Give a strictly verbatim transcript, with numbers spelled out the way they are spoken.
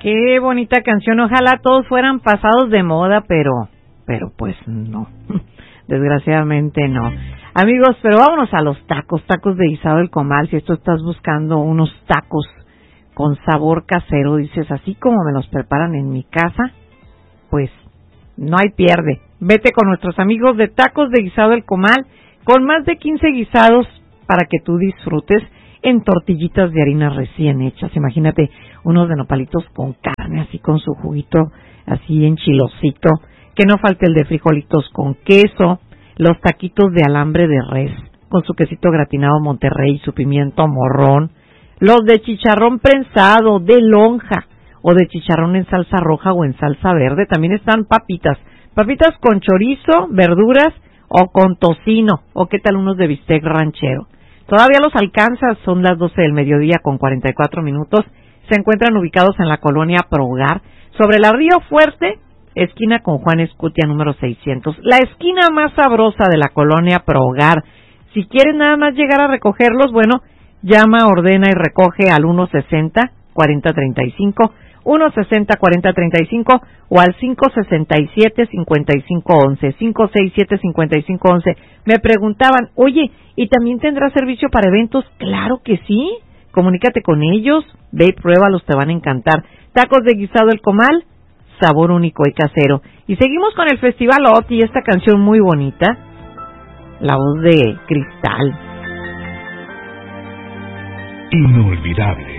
Qué bonita canción. Ojalá todos fueran pasados de moda, pero, pero pues no. Desgraciadamente no. Amigos, pero vámonos a los tacos, tacos de guisado del comal. Si esto estás buscando unos tacos con sabor casero, dices, así como me los preparan en mi casa, pues no hay pierde. Vete con nuestros amigos de Tacos de Guisado del Comal, con más de quince guisados para que tú disfrutes en tortillitas de harina recién hechas. Imagínate unos de nopalitos con carne, así con su juguito, así en chilosito. Que no falte el de frijolitos con queso, los taquitos de alambre de res, con su quesito gratinado Monterrey y su pimiento morrón, los de chicharrón prensado, de lonja, o de chicharrón en salsa roja o en salsa verde. También están papitas, papitas con chorizo, verduras o con tocino, o qué tal unos de bistec ranchero. Todavía los alcanzas, son las doce del mediodía con cuarenta y cuatro minutos. Se encuentran ubicados en la colonia Prohogar, sobre la Río Fuerte, esquina con Juan Escutia número seiscientos, la esquina más sabrosa de la colonia Prohogar. Si quieres nada más llegar a recogerlos, bueno, llama, ordena y recoge al uno sesenta, cuarenta treinta y cinco, uno sesenta, cuarenta treinta y cinco o al cinco sesenta y siete, cincuenta y cinco once, cinco sesenta y siete, cincuenta y cinco once. Me preguntaban, oye, ¿y también tendrá servicio para eventos? Claro que sí. Comunícate con ellos, ve y pruébalos, te van a encantar. Tacos de guisado El Comal, sabor único y casero. Y seguimos con el Festival Oti y esta canción muy bonita, la voz de Cristal. Inolvidable.